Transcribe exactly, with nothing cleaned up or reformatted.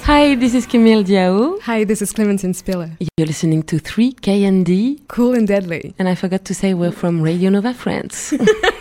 Hi, this is Camille Diao. Hi, this is Clementine Spiller. You're listening to three K N D. Cool and Deadly. And I forgot to say we're from Radio Nova France.